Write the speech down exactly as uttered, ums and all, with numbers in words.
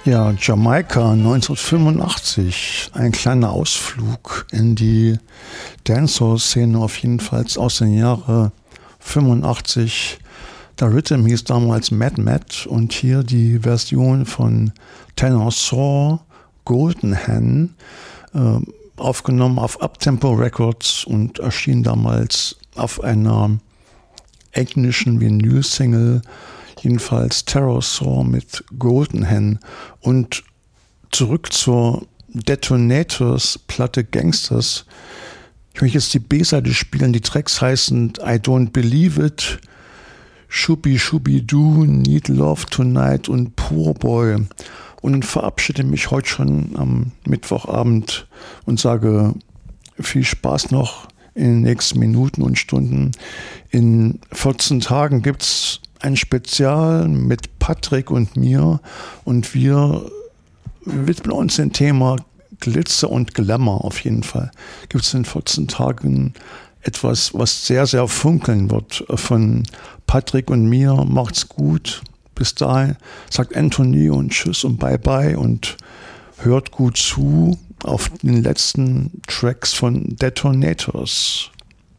Ja, Jamaika neunzehnhundertfünfundachtzig, ein kleiner Ausflug in die Dancehall-Szene, auf jeden Fall aus den Jahren fünfundachtzig. Der Rhythm hieß damals Mad Mad und hier die Version von Tenor Saw, Golden Hen, äh, aufgenommen auf Uptempo Records und erschien damals auf einer englischen Vinyl-Single, jedenfalls Tenor Saw mit Golden Hen. Und zurück zur Detonators-Platte Gangsters. Ich möchte jetzt die B-Seite spielen. Die Tracks heißen I Don't Believe It, Shubi Shubi Do, Need Love Tonight und Poor Boy. Und verabschiede mich heute schon am Mittwochabend und sage viel Spaß noch in den nächsten Minuten und Stunden. In vierzehn Tagen gibt es ein Spezial mit Patrick und mir und wir widmen uns dem Thema Glitzer und Glamour auf jeden Fall. Gibt es in vierzehn Tagen etwas, was sehr, sehr funkeln wird von Patrick und mir. Macht's gut. Bis dahin sagt Anthony und Tschüss und Bye-Bye und hört gut zu auf den letzten Tracks von Detonators.